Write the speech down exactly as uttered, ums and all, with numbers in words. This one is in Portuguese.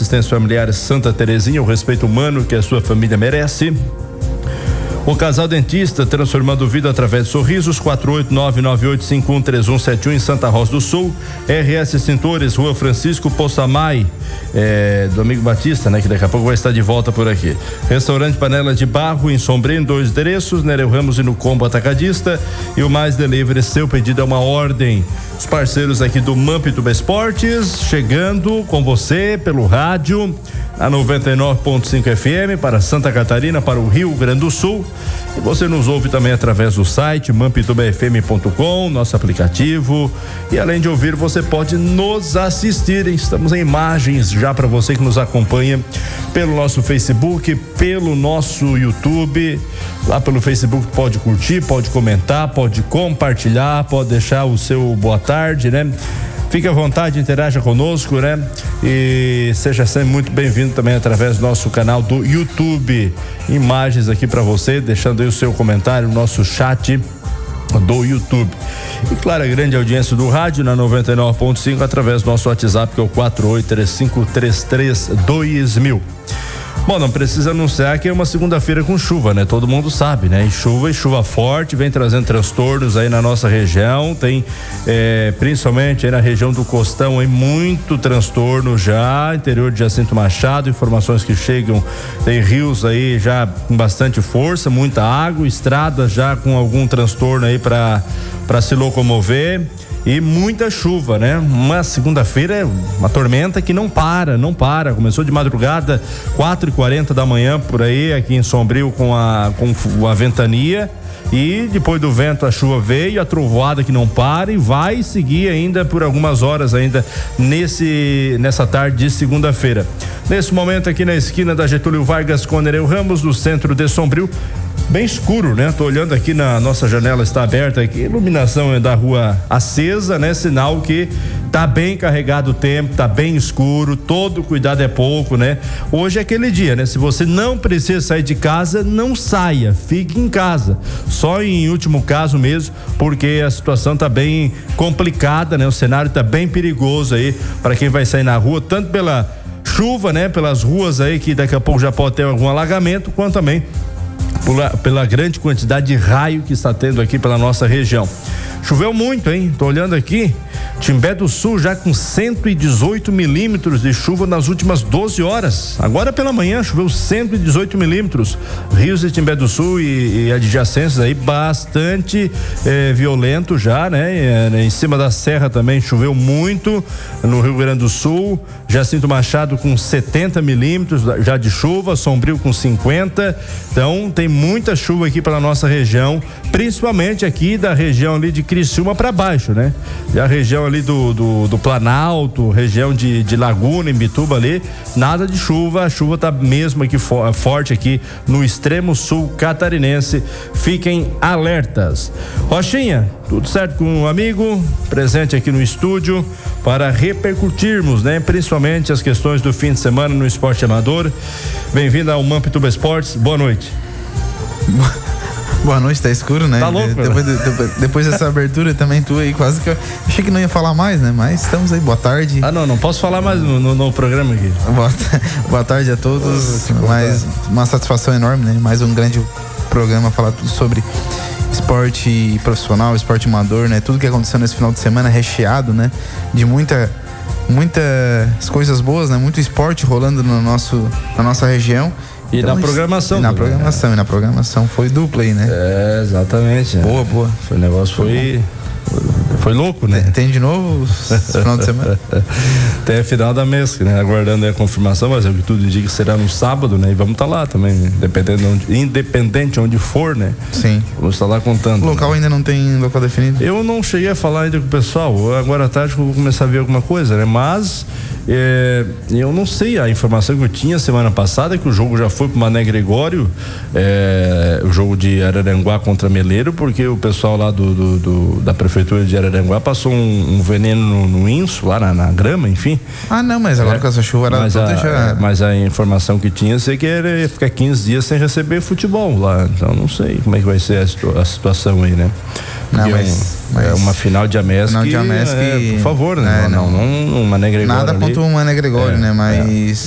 Assistência Familiar Santa Terezinha, o respeito humano que a sua família merece. O Casal Dentista, transformando vida através de sorrisos, quatro oito nove nove oito cinco um três um sete um em Santa Rosa do Sul. R S Cintores, Rua Francisco Poçamai, é, do amigo Batista, né? Que daqui a pouco vai estar de volta por aqui. Restaurante Panela de Barro, em Sombrio, em dois endereços, Nereu Ramos e no Combo Atacadista. E o Mais Delivery, seu pedido é uma ordem. Os parceiros aqui do Mampituba Esportes, chegando com você pelo rádio, a noventa e nove ponto cinco F M, para Santa Catarina, para o Rio Grande do Sul. E você nos ouve também através do site mampituba f m ponto com, nosso aplicativo. E além de ouvir, você pode nos assistir. Estamos em imagens já para você que nos acompanha pelo nosso Facebook, pelo nosso YouTube. Lá pelo Facebook pode curtir, pode comentar, pode compartilhar, pode deixar o seu boa tarde, né? Fique à vontade, interaja conosco, né? E seja sempre muito bem-vindo também através do nosso canal do YouTube. Imagens aqui para você, deixando aí o seu comentário no nosso chat do YouTube. E claro, a grande audiência do rádio na noventa e nove ponto cinco através do nosso WhatsApp, que é o quatro oito três cinco três três dois mil. Bom, não precisa anunciar que é uma segunda-feira com chuva, né? Todo mundo sabe, né? E chuva e chuva forte vem trazendo transtornos aí na nossa região. Tem, é, principalmente aí na região do Costão, aí muito transtorno já. Interior de Jacinto Machado, informações que chegam, tem rios aí já com bastante força, muita água, estradas já com algum transtorno aí para para se locomover. E muita chuva, né? Uma segunda-feira é uma tormenta que não para, não para. Começou de madrugada, quatro e quarenta da manhã, por aí, aqui em Sombrio, com a, com a ventania. E depois do vento a chuva veio, a trovoada que não para, e vai seguir ainda por algumas horas ainda nesse, nessa tarde de segunda-feira. Nesse momento aqui na esquina da Getúlio Vargas com Nereu Ramos, no centro de Sombrio, bem escuro, né? Tô olhando aqui, na nossa janela está aberta aqui, iluminação é da rua acesa, né? Sinal que tá bem carregado o tempo, tá bem escuro, todo cuidado é pouco, né? Hoje é aquele dia, né? Se você não precisa sair de casa, não saia, fique em casa, só em último caso mesmo, porque a situação tá bem complicada, né? O cenário tá bem perigoso aí para quem vai sair na rua, tanto pela chuva, né? Pelas ruas aí que daqui a pouco já pode ter algum alagamento, quanto também Pela, pela grande quantidade de raio que está tendo aqui pela nossa região. Choveu muito, hein? Tô olhando aqui, Timbé do Sul já com cento e dezoito milímetros de chuva nas últimas doze horas. Agora pela manhã choveu cento e dezoito milímetros. Rios de Timbé do Sul e, e adjacências aí bastante eh, violento já, né? E, em cima da serra também choveu muito no Rio Grande do Sul. Jacinto Machado com setenta milímetros já de chuva, Sombrio com cinquenta. Então tem muita chuva aqui pela nossa região, principalmente aqui da região ali de Criciúma para baixo, né? E a região ali do, do, do Planalto, região de, de Laguna, em Bituba ali, nada de chuva, a chuva tá mesmo aqui for, forte aqui no extremo sul catarinense. Fiquem alertas. Rochinha, tudo certo com o amigo, presente aqui no estúdio para repercutirmos, né? Principalmente as questões do fim de semana no esporte amador. Bem-vindo ao Mampituba Esportes, boa noite. Boa noite, tá escuro, né? Tá louco, depois, né? depois, depois dessa abertura também tu aí quase que eu achei que não ia falar mais, né? Mas estamos aí, boa tarde. Ah, não, não posso falar mais no, no, no programa aqui. Boa, boa tarde a todos. Mais uma satisfação enorme, né? Mais um grande programa, falar tudo sobre esporte profissional, esporte amador, né? Tudo que aconteceu nesse final de semana recheado, né? De muita, muitas coisas boas, né? Muito esporte rolando no nosso, na nossa região. E então, na programação. E na programação, é. e na programação foi dupla aí, né? É, exatamente. Boa, boa. Foi, o negócio foi. Foi louco, né? Tem, tem de novo esse final de semana? Tem a final da MESC, né? Aguardando a confirmação, mas é o que tudo indica que será no sábado, né? E vamos estar tá lá também, né? Independente, onde, independente onde for, né? Sim. Vamos estar tá lá contando. O local, né? Ainda não tem local definido? Eu não cheguei a falar ainda com o pessoal. Agora à tarde eu vou começar a ver alguma coisa, né? Mas é, eu não sei, a informação que eu tinha semana passada é que o jogo já foi pro Mané Gregório, é, o jogo de Araranguá contra Meleiro, porque o pessoal lá do, do, do da prefeitura de Araranguá passou um, um veneno no, no inso, lá na, na grama, enfim. Ah, não, mas agora é, com essa chuva era mas toda a, já... Mas a informação que tinha, sei que era ficar quinze dias sem receber futebol lá, então não sei como é que vai ser a, situa- a situação aí, né? Não, mas, um, mas é uma final de Amesc, final de Amesc é, por favor, né? É, não, não, não, não, Mané Gregório nada ali. contra o Mané Gregório, é, né? Mas